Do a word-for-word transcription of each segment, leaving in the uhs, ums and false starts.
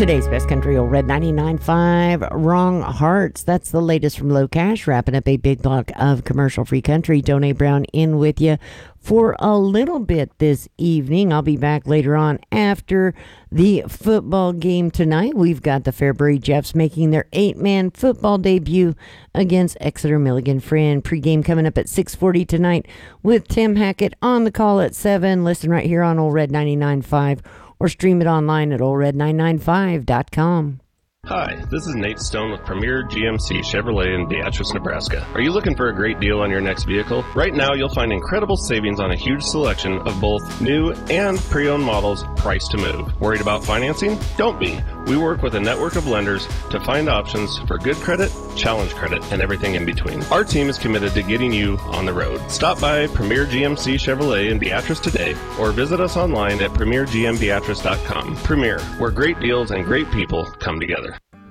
Today's Best Country Old Red ninety-nine point five, Wrong Hearts. That's the latest from Low Cash, wrapping up a big block of commercial-free country. Donnie Brown in with you for a little bit this evening. I'll be back later on after the football game tonight. We've got the Fairbury Jeffs making their eight-man football debut against Exeter Milligan Friend. Pre-game coming up at six forty tonight with Tim Hackett on the call at seven. Listen right here on Old Red ninety-nine point five or stream it online at old red nine nine five dot com. Hi, this is Nate Stone with Premier G M C Chevrolet in Beatrice, Nebraska. Are you looking for a great deal on your next vehicle? Right now, you'll find incredible savings on a huge selection of both new and pre-owned models priced to move. Worried about financing? Don't be. We work with a network of lenders to find options for good credit, challenge credit, and everything in between. Our team is committed to getting you on the road. Stop by Premier G M C Chevrolet in Beatrice today or visit us online at premier g m beatrice dot com. Premier, where great deals and great people come together.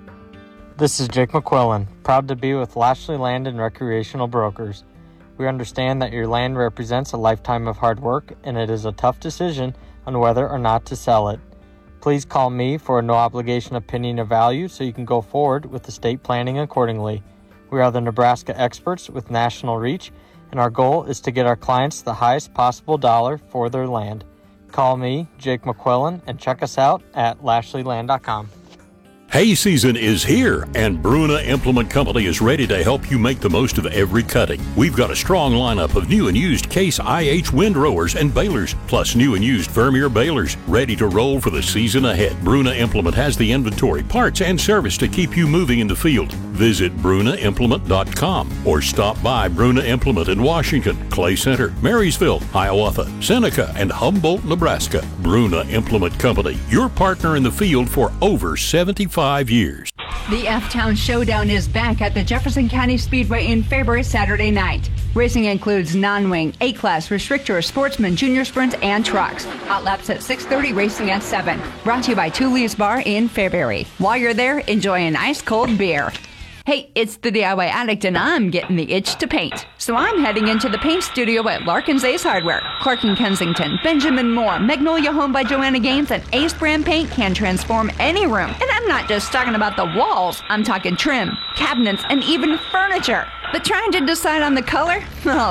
This is Jake McQuillan, proud to be with Lashley Land and Recreational Brokers. We understand that your land represents a lifetime of hard work, and it is a tough decision on whether or not to sell it. Please call me for a no-obligation opinion of value so you can go forward with estate planning accordingly. We are the Nebraska experts with national reach, and our goal is to get our clients the highest possible dollar for their land. Call me, Jake McQuillan, and check us out at lashley land dot com. Hay season is here, and Bruna Implement Company is ready to help you make the most of every cutting. We've got a strong lineup of new and used Case I H windrowers and balers, plus new and used Vermeer balers, ready to roll for the season ahead. Bruna Implement has the inventory, parts, and service to keep you moving in the field. Visit bruna implement dot com or stop by Bruna Implement in Washington, Clay Center, Marysville, Hiawatha, Seneca, and Humboldt, Nebraska. Bruna Implement Company, your partner in the field for over seventy-five years. The F-Town Showdown is back at the Jefferson County Speedway in Fairbury Saturday night. Racing includes non-wing, A-Class, Restrictor, Sportsman, Junior Sprints, and Trucks. Hot laps at six thirty, racing at seven. Brought to you by Two Leaves Bar in Fairbury. While you're there, enjoy an ice-cold beer. Hey, it's the D I Y Addict, and I'm getting the itch to paint. So I'm heading into the paint studio at Larkin's Ace Hardware. Clark and Kensington, Benjamin Moore, Magnolia Home by Joanna Gaines, and Ace Brand Paint can transform any room. And I'm not just talking about the walls. I'm talking trim, cabinets, and even furniture. But trying to decide on the color? Well,